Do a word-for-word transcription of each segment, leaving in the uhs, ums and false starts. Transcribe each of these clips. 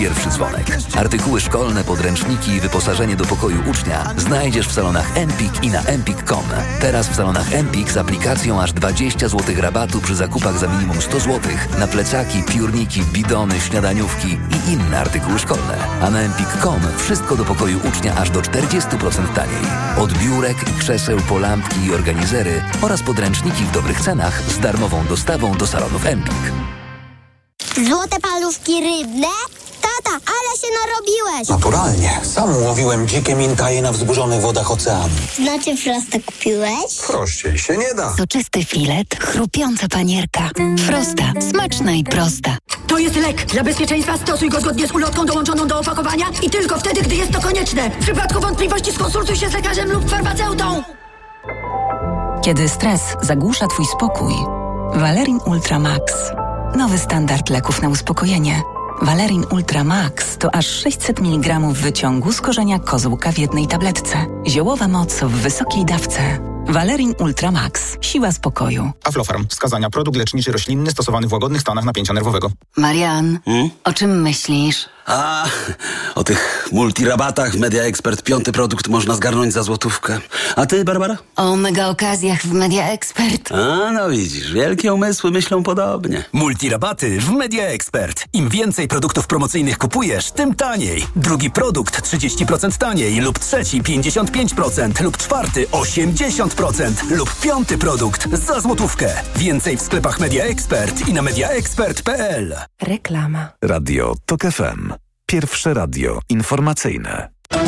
pierwszy dzwonek. Artykuły szkolne, podręczniki i wyposażenie do pokoju ucznia znajdziesz w salonach Empik i na empik kropka com. Teraz w salonach Empik z aplikacją aż dwadzieścia złotych rabatu przy zakupach za minimum sto złotych na plecaki, piórniki, bidony, śniadaniówki i inne artykuły szkolne. A na empik kropka com wszystko do pokoju ucznia aż do czterdzieści procent taniej. Od biurek i krzeseł po lampki i organizery oraz podręczniki w dobrych cenach z darmową dostawą do salonów Empik. Złote paluszki rybne? Tata, ale się narobiłeś! Naturalnie. Sam łowiłem dzikie mintaje na wzburzonych wodach oceanu. Znaczy Frosta kupiłeś? Prościej się nie da. Soczysty filet, chrupiąca panierka. Frosta. Smaczna i prosta. To jest lek. Dla bezpieczeństwa stosuj go zgodnie z ulotką dołączoną do opakowania i tylko wtedy, gdy jest to konieczne. W przypadku wątpliwości skonsultuj się z lekarzem lub farmaceutą. Kiedy stres zagłusza twój spokój, Valerin Ultra Max. Nowy standard leków na uspokojenie. Valerin Ultra Max to aż sześćset miligramów wyciągu z korzenia kozłka w jednej tabletce. Ziołowa moc w wysokiej dawce. Valerin Ultra Max. Siła spokoju. Aflofarm. Wskazania. Produkt leczniczy roślinny stosowany w łagodnych stanach napięcia nerwowego. Marian, hmm? o czym myślisz? A, o tych multirabatach w Media Expert. Piąty produkt można zgarnąć za złotówkę. A ty, Barbara? O mega okazjach w Media Expert. A, no widzisz, wielkie umysły myślą podobnie. Multirabaty w Media Expert. Im więcej produktów promocyjnych kupujesz, tym taniej. Drugi produkt trzydzieści procent taniej lub trzeci pięćdziesiąt pięć procent lub czwarty osiemdziesiąt procent lub piąty produkt za złotówkę. Więcej w sklepach Media Expert i na media expert kropka p l. Reklama. Radio Tok F M. Pierwsze radio informacyjne.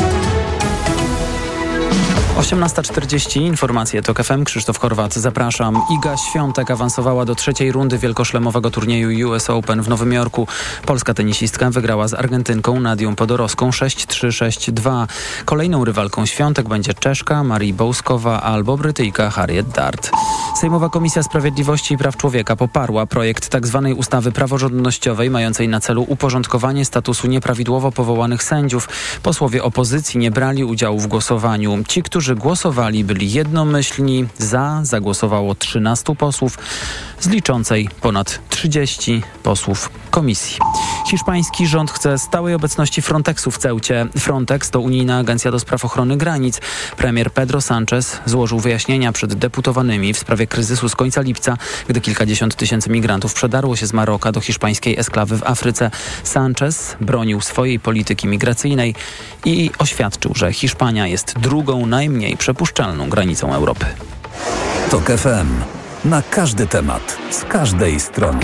osiemnasta czterdzieści, informacje TOK F M, Krzysztof Horwat, zapraszam. Iga Świątek awansowała do trzeciej rundy wielkoszlemowego turnieju U S Open w Nowym Jorku. Polska tenisistka wygrała z Argentynką Nadią Podorowską sześć trzy sześć dwa. Kolejną rywalką Świątek będzie Czeszka Marii Bołskowa albo Brytyjka Harriet Dart. Sejmowa Komisja Sprawiedliwości i Praw Człowieka poparła projekt tzw. ustawy praworządnościowej mającej na celu uporządkowanie statusu nieprawidłowo powołanych sędziów. Posłowie opozycji nie brali udziału w głosowaniu. Ci, którzy Którzy głosowali, byli jednomyślni. Za zagłosowało trzynastu posłów z liczącej ponad trzydziestu posłów komisji. Hiszpański rząd chce stałej obecności Frontexu w Ceucie. Frontex to unijna agencja do spraw ochrony granic. Premier Pedro Sánchez złożył wyjaśnienia przed deputowanymi w sprawie kryzysu z końca lipca, gdy kilkadziesiąt tysięcy migrantów przedarło się z Maroka do hiszpańskiej esklawy w Afryce. Sánchez bronił swojej polityki migracyjnej i oświadczył, że Hiszpania jest drugą najmniej przepuszczalną granicą Europy. Tok F M. Na każdy temat, z każdej strony.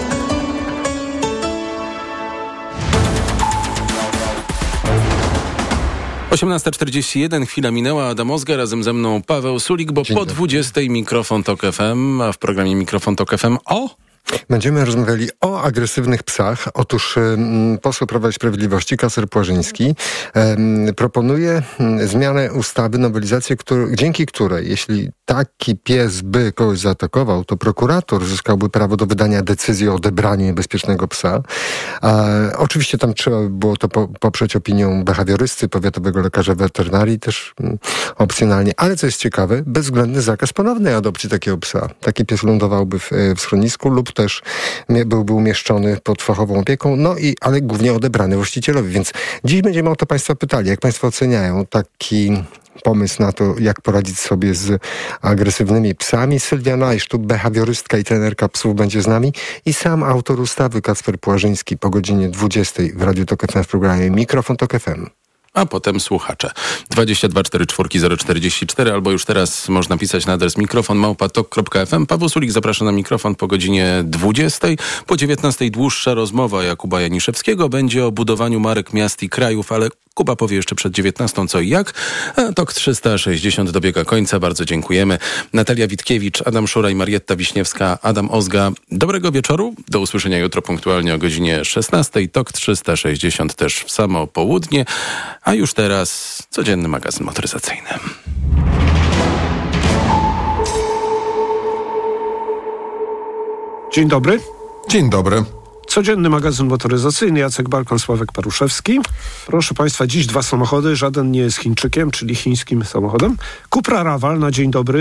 osiemnasta czterdzieści jeden, chwila minęła. Adam Ozga, razem ze mną Paweł Sulik, bo po dwudziestej mikrofon Tok F M, a w programie Mikrofon Tok F M o... Będziemy rozmawiali o agresywnych psach. Otóż um, poseł Prawa i Sprawiedliwości, Kacper Płażyński, um, proponuje um, zmianę ustawy, nowelizację, który, dzięki której, jeśli taki pies by kogoś zaatakował, to prokurator zyskałby prawo do wydania decyzji o odebraniu niebezpiecznego psa. E, oczywiście tam trzeba by było to po, poprzeć opinią behawiorysty, powiatowego lekarza weterynarii, też um, opcjonalnie. Ale co jest ciekawe, bezwzględny zakaz ponownej adopcji takiego psa. Taki pies lądowałby w, w schronisku lub też byłby umieszczony pod fachową opieką, no i, ale głównie odebrany właścicielowi. Więc dziś będziemy o to Państwa pytali, jak Państwo oceniają taki pomysł na to, jak poradzić sobie z agresywnymi psami. Sylwia Najsztub, behawiorystka i trenerka psów, będzie z nami i sam autor ustawy Kacper Płażyński po godzinie dwudziestej w Radiu Tok F M w programie Mikrofon Tok F M. A potem słuchacze. dwadzieścia dwa czterdzieści cztery zero czterdzieści cztery albo już teraz można pisać na adres mikrofon małpa tok kropka f m. Paweł Sulik zaprasza na mikrofon po godzinie dwudziestej. Po dziewiętnastej dłuższa rozmowa Jakuba Janiszewskiego będzie o budowaniu marek miast i krajów, ale Kuba powie jeszcze przed dziewiętnastą co i jak. A Tok trzysta sześćdziesiąt dobiega końca. Bardzo dziękujemy. Natalia Witkiewicz, Adam Szura i Marietta Wiśniewska, Adam Ozga. Dobrego wieczoru. Do usłyszenia jutro punktualnie o godzinie szesnastej. Tok trzysta sześćdziesiąt też w samo południe. A już teraz codzienny magazyn motoryzacyjny. Dzień dobry. Dzień dobry. Codzienny magazyn motoryzacyjny, Jacek Balkon, Sławek Paruszewski. Proszę Państwa, dziś dwa samochody, żaden nie jest Chińczykiem, czyli chińskim samochodem. Cupra Raval na dzień dobry,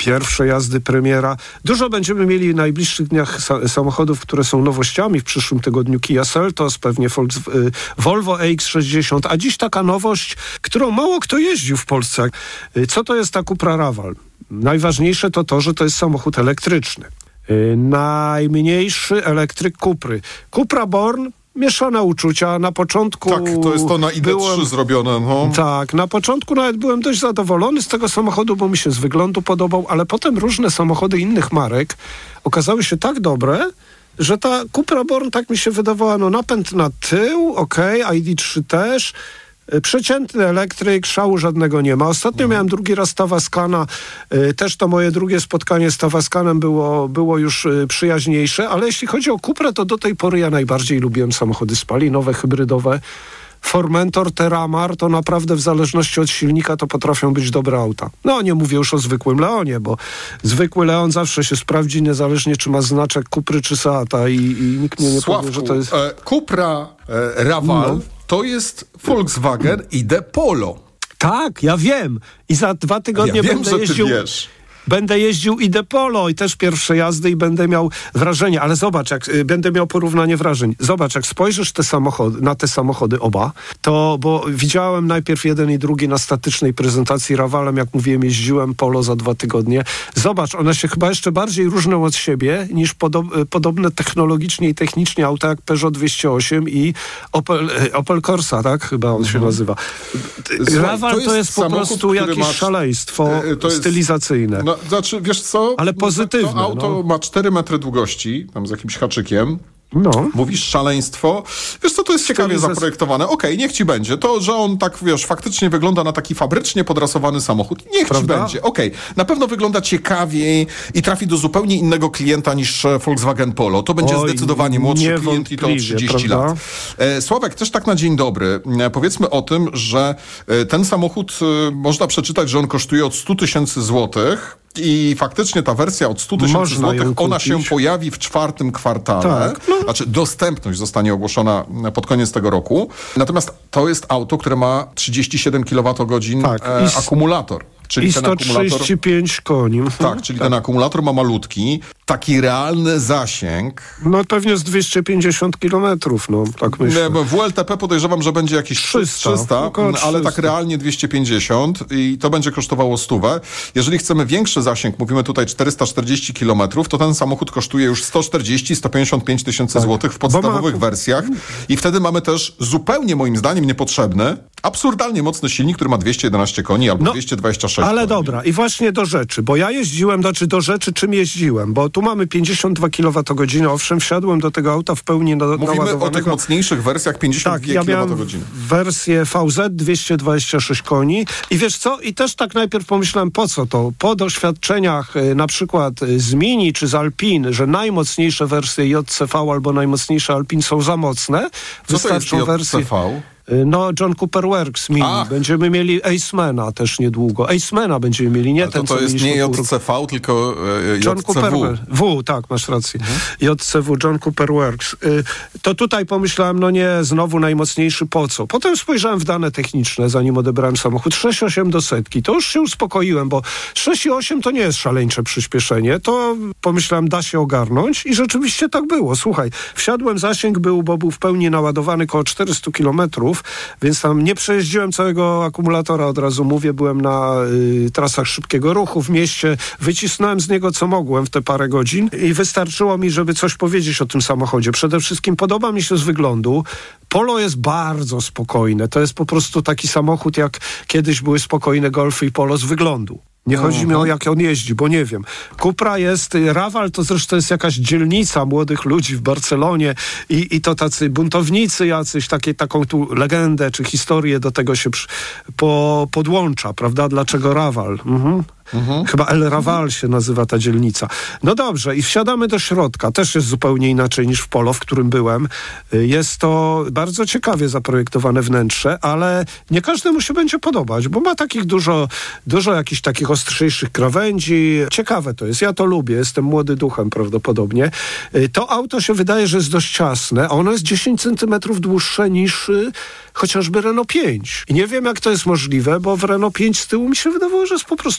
pierwsze jazdy, premiera. Dużo będziemy mieli w najbliższych dniach sa- samochodów, które są nowościami. W przyszłym tygodniu Kia Seltos, pewnie Volks, y, Volvo E X sześćdziesiąt, a dziś taka nowość, którą mało kto jeździł w Polsce. Y, co to jest ta Cupra Raval? Najważniejsze to to, że to jest samochód elektryczny. Y, najmniejszy elektryk Cupry. Cupra Born, mieszane uczucia. Na początku... Tak, to jest to na I D trzy byłem, zrobione. No. Tak, na początku nawet byłem dość zadowolony z tego samochodu, bo mi się z wyglądu podobał, ale potem różne samochody innych marek okazały się tak dobre, że ta Cupra Born tak mi się wydawała, no napęd na tył, okej, okay, I D trzy też, przeciętny elektryk, szału żadnego nie ma. Ostatnio miałem drugi raz Tavascana, y, też to moje drugie spotkanie z Tavascanem było, było już y, przyjaźniejsze, ale jeśli chodzi o Cuprę, to do tej pory ja najbardziej lubiłem samochody spalinowe, hybrydowe. Formentor, Terramar, to naprawdę w zależności od silnika to potrafią być dobre auta. No nie mówię już o zwykłym Leonie, bo zwykły Leon zawsze się sprawdzi, niezależnie czy ma znaczek Cupry czy Seata i, i nikt mnie nie Sławku, powie, że to jest... E, Cupra e, Raval no. to jest Volkswagen I D Polo. Tak, ja wiem. I za dwa tygodnie ja wiem, będę że jeździł... Ty wiesz. Będę jeździł I D Polo i też pierwsze jazdy i będę miał wrażenie, ale zobacz, jak y, będę miał porównanie wrażeń. Zobacz, jak spojrzysz te samochody, na te samochody oba, to, bo widziałem najpierw jeden i drugi na statycznej prezentacji Ravalem, jak mówiłem, jeździłem Polo za dwa tygodnie. Zobacz, one się chyba jeszcze bardziej różnią od siebie niż podo- podobne technologicznie i technicznie auta jak Peugeot dwieście osiem i Opel, y, Opel Corsa, tak? Chyba on mhm. się nazywa. Słuchaj, Raval to jest, to jest po prostu jakieś masz, szaleństwo to jest, No, stylizacyjne. znaczy, wiesz co? Ale pozytywne. To auto no. ma cztery metry długości, tam z jakimś haczykiem. No. Mówisz szaleństwo. Wiesz co, to jest ciekawie zaprojektowane. Okej, okay, niech ci będzie. To, że on tak, wiesz, faktycznie wygląda na taki fabrycznie podrasowany samochód, niech Prawda? ci będzie. Okej, okay. Na pewno wygląda ciekawiej i trafi do zupełnie innego klienta niż Volkswagen Polo. To będzie Oj, zdecydowanie młodszy klient i to o trzydzieści prawda? lat. E, Sławek, też tak na dzień dobry. E, powiedzmy o tym, że e, ten samochód, e, można przeczytać, że on kosztuje od stu tysięcy złotych. I faktycznie ta wersja od stu tysięcy złotych, ona się pojawi w czwartym kwartale. Tak, no. Znaczy dostępność zostanie ogłoszona pod koniec tego roku. Natomiast to jest auto, które ma trzydzieści siedem kilowatogodzin tak, e, akumulator. Czyli I sto trzydzieści pięć koni. Tak, czyli tak. ten akumulator ma malutki. Taki realny zasięg. No pewnie z dwieście pięćdziesiąt kilometrów, no tak myślę. Nie, w L T P podejrzewam, że będzie jakieś trzysta, trzysta ale tak realnie dwieście pięćdziesiąt i to będzie kosztowało stówę. Jeżeli chcemy większy zasięg, mówimy tutaj czterysta czterdzieści kilometrów, to ten samochód kosztuje już sto czterdzieści do stu pięćdziesięciu pięciu tysięcy tak. złotych w podstawowych ma... wersjach i wtedy mamy też zupełnie moim zdaniem niepotrzebny, absurdalnie mocny silnik, który ma dwieście jedenaście koni albo no, dwieście dwadzieścia sześć ale koni. dobra, i właśnie do rzeczy, bo ja jeździłem, znaczy do rzeczy, czym jeździłem, bo tu mamy pięćdziesiąt dwa kilowatogodziny, owszem, wsiadłem do tego auta w pełni na, Mówimy naładowanego. o tych mocniejszych wersjach pięćdziesiąt dwie tak, ja kilowatogodziny. Wersję V Z dwieście dwadzieścia sześć koni i wiesz co, i też tak najpierw pomyślałem, po co to? Po doświadczeniach y, na przykład y, z Mini czy z Alpine, że najmocniejsze wersje J C V albo najmocniejsze Alpine są za mocne. Co Wystarczą to jest J C V? Wersje... No, John Cooper Works Mini. Ach. Będziemy mieli Acemana też niedługo. Acemana będziemy mieli, nie to ten, to co jest nie J C V, tylko e, J C W. John Cooper W, tak, masz rację. Mhm. J C W, John Cooper Works. Y, to tutaj pomyślałem, no nie, znowu najmocniejszy, po co? Potem spojrzałem w dane techniczne, zanim odebrałem samochód. sześć osiem do setki. To już się uspokoiłem, bo sześć osiem to nie jest szaleńcze przyspieszenie. To pomyślałem, da się ogarnąć i rzeczywiście tak było. Słuchaj, wsiadłem, zasięg był, bo był w pełni naładowany koło czterysta kilometrów, więc tam nie przejeździłem całego akumulatora, od razu mówię, byłem na y, trasach szybkiego ruchu w mieście, wycisnąłem z niego co mogłem w te parę godzin i wystarczyło mi, żeby coś powiedzieć o tym samochodzie. Przede wszystkim podoba mi się z wyglądu. Polo jest bardzo spokojne. To jest po prostu taki samochód, jak kiedyś były spokojne Golfy i Polo z wyglądu. Nie chodzi mi o jak on jeździ, bo nie wiem. Cupra jest, Raval to zresztą jest jakaś dzielnica młodych ludzi w Barcelonie i, i to tacy buntownicy jacyś, takie, taką tu legendę czy historię do tego się przy, po, podłącza, prawda? Dlaczego Raval? Mhm. Mhm. Chyba El Raval się nazywa ta dzielnica. No dobrze, i wsiadamy do środka. Też jest zupełnie inaczej niż w Polo, w którym byłem. Jest to bardzo ciekawie zaprojektowane wnętrze, ale nie każdemu się będzie podobać, bo ma takich dużo, dużo jakichś takich ostrzejszych krawędzi. Ciekawe to jest. Ja to lubię. Jestem młody duchem prawdopodobnie. To auto się wydaje, że jest dość ciasne, a ono jest dziesięć centymetrów dłuższe niż y, chociażby Renault pięć. I nie wiem, jak to jest możliwe, bo w Renault pięć z tyłu mi się wydawało, że jest po prostu,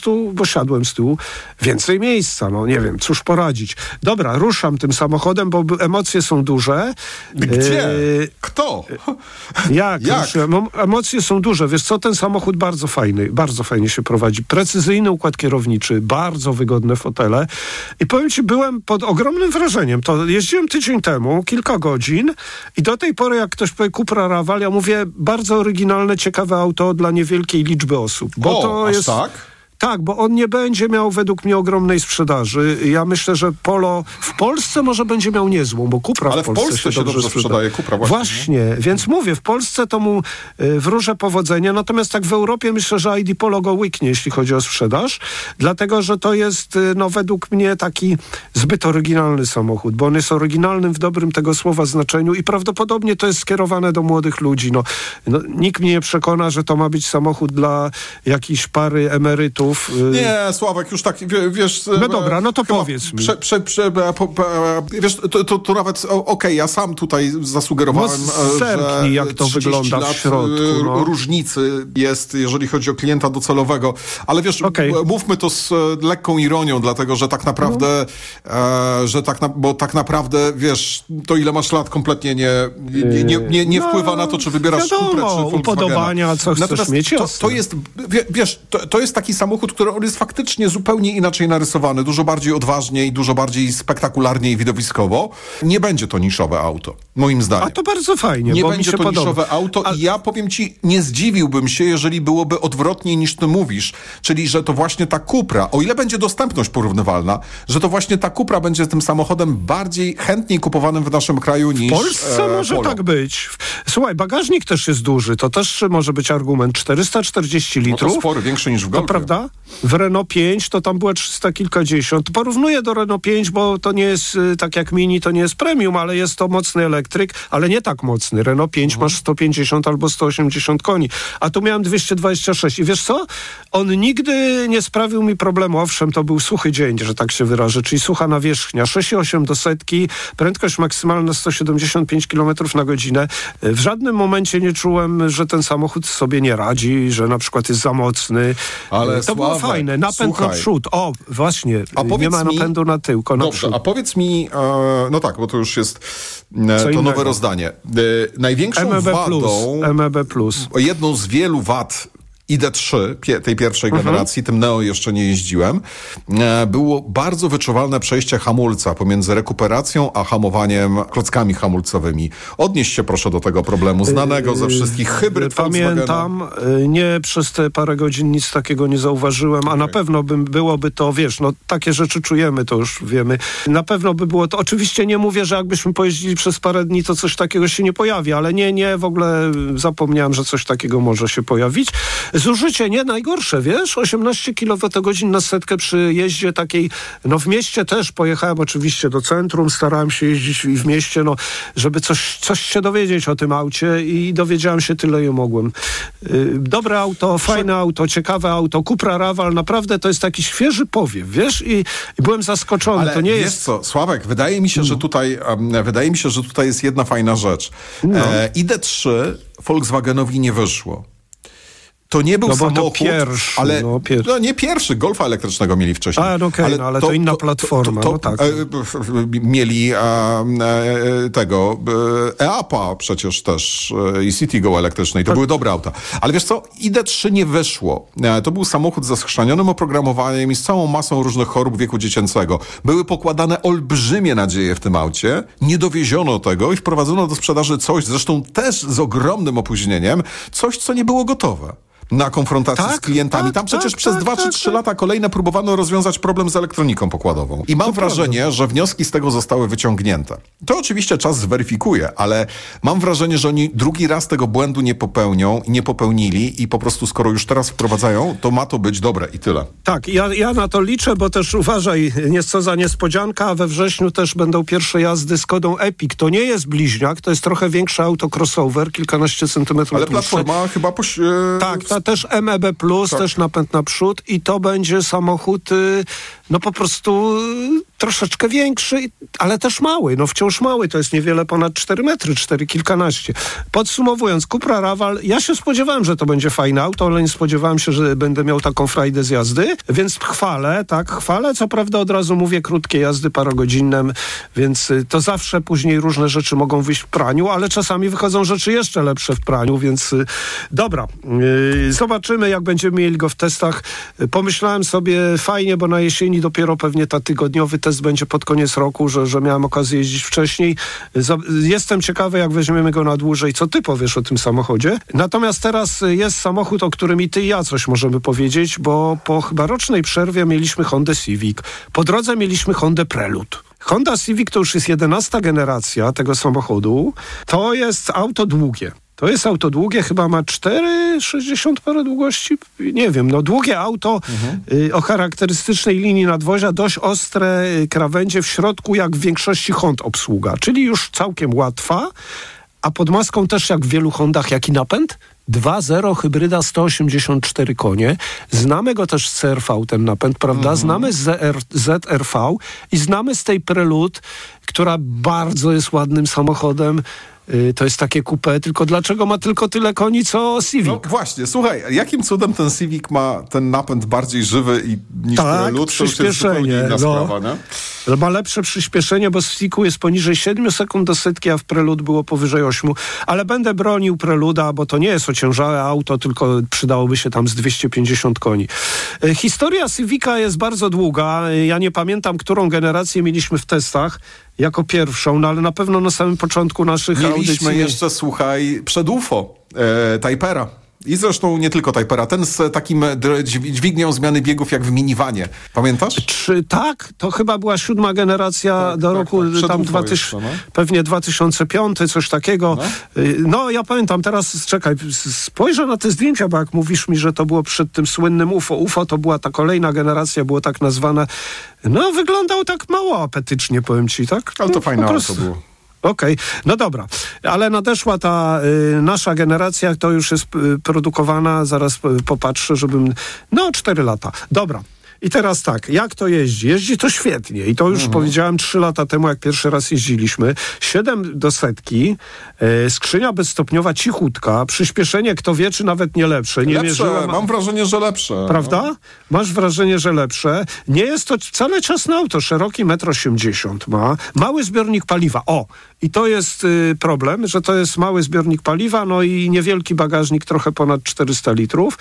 bo siadłem z tyłu, więcej miejsca, no nie wiem, cóż poradzić. Dobra, ruszam tym samochodem, bo emocje są duże. Gdzie? E... Kto? Jak? Jak? Emocje są duże. Wiesz co, ten samochód bardzo fajny, bardzo fajnie się prowadzi. Precyzyjny układ kierowniczy, bardzo wygodne fotele. I powiem ci, byłem pod ogromnym wrażeniem. To jeździłem tydzień temu, kilka godzin i do tej pory, jak ktoś powie Cupra Raval, ja mówię, bardzo oryginalne, ciekawe auto dla niewielkiej liczby osób. Bo o, to aż jest... tak? Tak, bo on nie będzie miał według mnie ogromnej sprzedaży. Ja myślę, że Polo w Polsce może będzie miał niezłą, bo Cupra Ale w Polsce, w Polsce się, się dobrze sprzedaje. sprzedaje Cupra właśnie. Właśnie, więc mówię, w Polsce to mu y, wróżę powodzenia, natomiast tak w Europie myślę, że I D Polo go łyknie, jeśli chodzi o sprzedaż, dlatego, że to jest, y, no według mnie taki zbyt oryginalny samochód, bo on jest oryginalnym w dobrym tego słowa znaczeniu i prawdopodobnie to jest skierowane do młodych ludzi. No, no, nikt mnie nie przekona, że to ma być samochód dla jakiejś pary emerytów. Y, nie, Sławek, już tak, wiesz... No dobra, no to powiedz mi. Prze, prze, prze, po, po, wiesz, to, to, to nawet, okej, okay, ja sam tutaj zasugerowałem, no zerknij, że jak to wygląda w środku. No. Różnicy jest, jeżeli chodzi o klienta docelowego, ale wiesz, okay. mówmy to z lekką ironią, dlatego, że tak naprawdę, no. e, że tak na, bo tak naprawdę, wiesz, to ile masz lat kompletnie nie, nie, nie, nie, nie no, wpływa na to, czy wybierasz Cuprę, czy Volkswagena. Upodobania, co chcesz Natomiast mieć, to, to jest, wiesz, to, to jest taki samochód, który on jest faktycznie zupełnie inaczej narysowany, dużo bardziej odważnie i dużo bardziej spektakularnie i widowiskowo. Nie będzie to niszowe auto, moim zdaniem. A to bardzo fajnie, Nie bo będzie mi się to podoba. niszowe auto A... i ja powiem ci, nie zdziwiłbym się, jeżeli byłoby odwrotnie niż ty mówisz, czyli że to właśnie ta Cupra, o ile będzie dostępność porównywalna, że to właśnie ta Cupra będzie tym samochodem bardziej chętniej kupowanym w naszym kraju niż w Polsce e, może Polo. tak być. Słuchaj, bagażnik też jest duży, to też może być argument. czterysta czterdzieści litrów. No to spory, większy niż w Golfie. To prawda? W Renault pięć to tam było trzysta kilkadziesiąt. Porównuję do Renault pięć, bo to nie jest tak jak Mini, to nie jest premium, ale jest to mocny elektryk, ale nie tak mocny. Renault pięć mhm. masz sto pięćdziesiąt albo sto osiemdziesiąt koni, a tu miałem dwieście dwadzieścia sześć i wiesz co? On nigdy nie sprawił mi problemu. Owszem, to był suchy dzień, że tak się wyrażę, czyli sucha nawierzchnia. sześć przecinek osiem do setki, prędkość maksymalna sto siedemdziesiąt pięć kilometrów na godzinę. W żadnym momencie nie czułem, że ten samochód sobie nie radzi, że na przykład jest za mocny. Ale to Sławek, było fajne. Napęd słuchaj. naprzód. O, właśnie. Nie ma mi, napędu na tył, tylko Dobrze, naprzód. a powiedz mi, e, no tak, bo to już jest e, to innego. nowe rozdanie. E, największą M E B wadą, plus, M E B plus. jedną z wielu wad I D trzy, pie, tej pierwszej mhm. generacji, tym Neo jeszcze nie jeździłem, e, było bardzo wyczuwalne przejście hamulca pomiędzy rekuperacją a hamowaniem klockami hamulcowymi. Odnieś się proszę do tego problemu, znanego ze wszystkich hybryd Pamiętam, Volkswagena. nie przez te parę godzin nic takiego nie zauważyłem, okay. a na pewno by byłoby to, wiesz, no takie rzeczy czujemy, to już wiemy. Na pewno by było to, oczywiście nie mówię, że jakbyśmy pojeździli przez parę dni, to coś takiego się nie pojawi, ale nie, nie, w ogóle zapomniałem, że coś takiego może się pojawić. Zużycie nie najgorsze, wiesz? osiemnaście kilowatogodzin na setkę przy jeździe takiej, no w mieście też pojechałem oczywiście do centrum, starałem się jeździć i w mieście, no żeby coś, coś się dowiedzieć o tym aucie i dowiedziałem się tyle, ile mogłem. Yy, dobre auto, fajne auto, ciekawe auto, Cupra Raval, naprawdę to jest taki świeży powiew, wiesz? I, i byłem zaskoczony. Ale to nie wiesz jest... co, Sławek, wydaje mi się, no. że tutaj um, wydaje mi się, że tutaj jest jedna fajna rzecz. No. E, I D trzy Volkswagenowi nie wyszło. To nie był no bo samochód, to pierwszy, ale no, pierwszy. no nie pierwszy, Golfa elektrycznego mieli wcześniej. A, no okej, okay, ale, no, ale to, to inna platforma. To, to, to, no tak. e, mieli e, e, tego e, E A P A przecież też e, i Citigo elektrycznej. To tak. były dobre auta. Ale wiesz co, I D trzy nie wyszło. E, to był samochód ze schrzanionym oprogramowaniem i z całą masą różnych chorób wieku dziecięcego. Były pokładane olbrzymie nadzieje w tym aucie. Nie dowieziono tego i wprowadzono do sprzedaży coś, zresztą też z ogromnym opóźnieniem, coś, co nie było gotowe. Na konfrontacji tak, z klientami. tak, Tam przecież tak, przez tak, dwa tak, czy trzy tak. lata kolejne próbowano rozwiązać problem z elektroniką pokładową. I mam to wrażenie, prawda. że wnioski z tego zostały wyciągnięte. To oczywiście czas zweryfikuje, ale mam wrażenie, że oni drugi raz tego błędu nie popełnią i nie popełnili i po prostu skoro już teraz wprowadzają, to ma to być dobre i tyle. Tak, ja, ja na to liczę, bo też uważaj, jest co za niespodzianka, we wrześniu też będą pierwsze jazdy z Kodą Epic. To nie jest bliźniak, to jest trochę większe auto crossover, kilkanaście centymetrów Ale dłuższe. platforma chyba... Poś, e... Tak, ta też M E B plus, tak. też napęd naprzód i to będzie samochód, no po prostu troszeczkę większy, ale też mały, no wciąż mały, to jest niewiele ponad cztery metry, cztery kilkanaście. Podsumowując, Cupra Raval, ja się spodziewałem, że to będzie fajne auto, ale nie spodziewałem się, że będę miał taką frajdę z jazdy, więc chwalę, tak, chwalę, co prawda od razu mówię, krótkie jazdy parogodzinne, więc to zawsze później różne rzeczy mogą wyjść w praniu, ale czasami wychodzą rzeczy jeszcze lepsze w praniu, więc dobra, yy, zobaczymy, jak będziemy mieli go w testach. Pomyślałem sobie, fajnie, bo na jesieni dopiero pewnie ta tygodniowy test będzie pod koniec roku, że, że miałem okazję jeździć wcześniej. Jestem ciekawy, jak weźmiemy go na dłużej, co ty powiesz o tym samochodzie. Natomiast teraz jest samochód, o którym i ty i ja coś możemy powiedzieć, bo po chyba rocznej przerwie mieliśmy Hondę Civic. Po drodze mieliśmy Hondę Prelude. Honda Civic to już jest jedenasta generacja tego samochodu. To jest auto długie. To jest auto długie, chyba ma cztery sześćdziesiąt parę długości. Nie wiem, no długie auto mhm. y, o charakterystycznej linii nadwozia, dość ostre y, krawędzie w środku, jak w większości Hond obsługa, czyli już całkiem łatwa, a pod maską też jak w wielu Hondach, jaki napęd? dwa zero hybryda, sto osiemdziesiąt cztery konie. Znamy go też z C R V, ten napęd, prawda? Mhm. Znamy z Z R V i znamy z tej Prelude, która bardzo jest ładnym samochodem. To jest takie coupé, tylko dlaczego ma tylko tyle koni, co Civic? No właśnie, słuchaj, jakim cudem ten Civic ma ten napęd bardziej żywy i, niż tak, Prelude? przyspieszenie. To już jest no, sprawa, nie? Ma lepsze przyspieszenie, bo w Civicu jest poniżej siedem sekund do setki, a w Prelude było powyżej ośmiu. Ale będę bronił Preluda, bo to nie jest ociężałe auto, tylko przydałoby się tam z dwieście pięćdziesiąt koni. Historia Civica jest bardzo długa. Ja nie pamiętam, którą generację mieliśmy w testach jako pierwszą, no ale na pewno na samym początku naszych audycji. Mieliśmy jeszcze, słuchaj, przed U F O, e, Typera. I zresztą nie tylko Typera, ten z takim dźwignią zmiany biegów jak w minivanie. Pamiętasz? Czy tak? To chyba była siódma generacja tak, do tak, roku tak. tam dwa tysiące, jeszcze, no. pewnie dwa tysiące piąty, coś takiego. No. no ja pamiętam, teraz czekaj, spojrzę na te zdjęcia, bo jak mówisz mi, że to było przed tym słynnym U F O. U F O to była ta kolejna generacja, było tak nazwane. No wyglądał tak mało apetycznie, powiem ci, tak? Ale to no, fajne auto było. Okej, okay. No dobra, ale nadeszła ta y, nasza generacja, to już jest y, produkowana, zaraz y, popatrzę, żebym... No, cztery lata. Dobra. I teraz tak, jak to jeździ? Jeździ to świetnie i to już mhm. powiedziałem trzy lata temu, jak pierwszy raz jeździliśmy. siedem do setki, e, skrzynia bezstopniowa cichutka, przyspieszenie kto wie, czy nawet nie lepsze. Nie lepsze, mierzyłem, mam wrażenie, że lepsze. Prawda? No. Masz wrażenie, że lepsze. Nie jest to wcale ciasne auto, szeroki metr osiemdziesiąt ma, mały zbiornik paliwa. O! I to jest y, problem, że to jest mały zbiornik paliwa, no i niewielki bagażnik, trochę ponad czterysta litrów.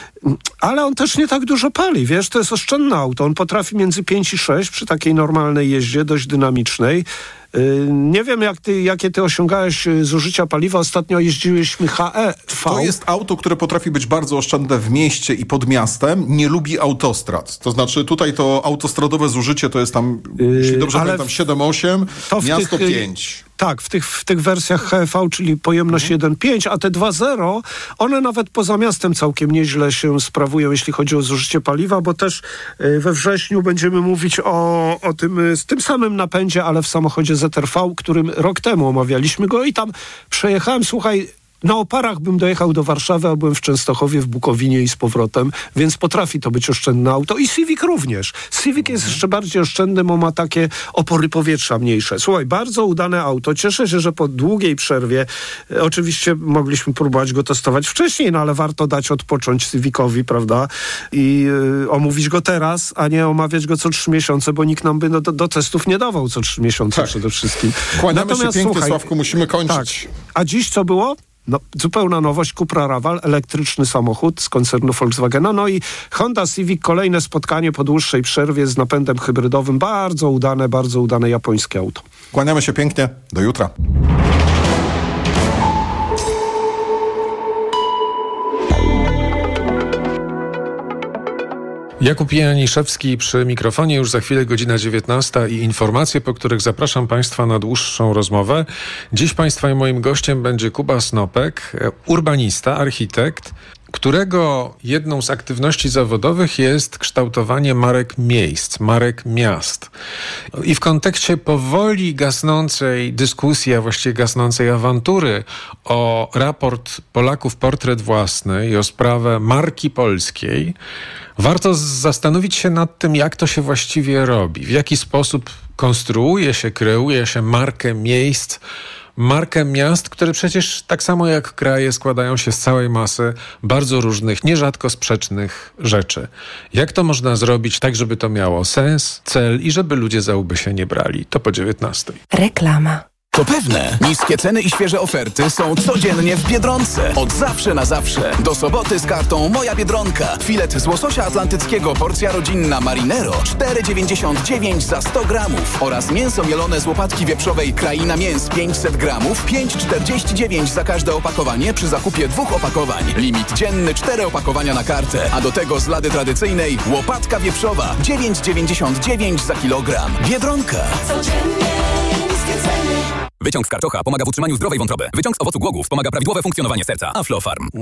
Ale on też nie tak dużo pali, wiesz, to jest oszczędne auto. On potrafi między pięć i sześć przy takiej normalnej jeździe, dość dynamicznej. Yy, nie wiem, jak ty, jakie ty osiągałeś zużycia paliwa. Ostatnio jeździłyśmy H E V. To jest auto, które potrafi być bardzo oszczędne w mieście i pod miastem. Nie lubi autostrad. To znaczy tutaj to autostradowe zużycie to jest tam, yy, jeśli dobrze pamiętam, siedem osiem, miasto tych, pięć. Tak, w tych, w tych wersjach H E V, czyli pojemność mhm. jeden pięć, a te dwa zero, one nawet poza miastem całkiem nieźle się sprawują, jeśli chodzi o zużycie paliwa, bo też y, we wrześniu będziemy mówić o, o tym, y, z tym samym napędzie, ale w samochodzie Z R V, którym rok temu omawialiśmy go i tam przejechałem, słuchaj, na oparach bym dojechał do Warszawy, a byłem w Częstochowie, w Bukowinie i z powrotem, więc potrafi to być oszczędne auto. I Civic również. Civic jest jeszcze bardziej oszczędny, bo ma takie opory powietrza mniejsze. Słuchaj, bardzo udane auto. Cieszę się, że po długiej przerwie, e, oczywiście mogliśmy próbować go testować wcześniej, no ale warto dać odpocząć Civicowi, prawda? I e, omówić go teraz, a nie omawiać go co trzy miesiące, bo nikt nam by do, do testów nie dawał co trzy miesiące tak. przede wszystkim. Kłaniamy Natomiast, się pięknie, słuchaj, Sławku, musimy kończyć. Tak. A dziś co było? No, zupełna nowość, Cupra Raval, elektryczny samochód z koncernu Volkswagena. No i Honda Civic, kolejne spotkanie po dłuższej przerwie z napędem hybrydowym. Bardzo udane, bardzo udane japońskie auto. Kłaniamy się pięknie. Do jutra. Jakub Janiszewski przy mikrofonie, już za chwilę godzina dziewiętnasta i informacje, po których zapraszam Państwa na dłuższą rozmowę. Dziś Państwa i moim gościem będzie Kuba Snopek, urbanista, architekt, którego jedną z aktywności zawodowych jest kształtowanie marek miejsc, marek miast. I w kontekście powoli gasnącej dyskusji, a właściwie gasnącej awantury o raport Polaków Portret Własny i o sprawę marki polskiej, warto zastanowić się nad tym, jak to się właściwie robi, w jaki sposób konstruuje się, kreuje się markę miejsc, markę miast, które przecież tak samo jak kraje składają się z całej masy bardzo różnych, nierzadko sprzecznych rzeczy. Jak to można zrobić tak, żeby to miało sens, cel i żeby ludzie za łby się nie brali? To po dziewiętnastej. Reklama. To pewne. Niskie ceny i świeże oferty są codziennie w Biedronce. Od zawsze na zawsze. Do soboty z kartą Moja Biedronka. Filet z łososia atlantyckiego porcja rodzinna Marinero cztery dziewięćdziesiąt dziewięć za sto gramów oraz mięso mielone z łopatki wieprzowej Kraina Mięs pięćset gramów pięć czterdzieści dziewięć za każde opakowanie przy zakupie dwóch opakowań. Limit dzienny cztery opakowania na kartę. A do tego z lady tradycyjnej łopatka wieprzowa dziewięć dziewięćdziesiąt dziewięć za kilogram. Biedronka. Codziennie niskie ceny. Wyciąg z karczocha pomaga w utrzymaniu zdrowej wątroby. Wyciąg z owocu głogów pomaga prawidłowe funkcjonowanie serca. Aflofarm.